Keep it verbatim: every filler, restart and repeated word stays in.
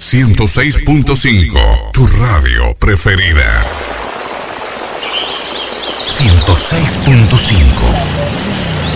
ciento seis punto cinco, tu radio preferida. ciento seis punto cinco.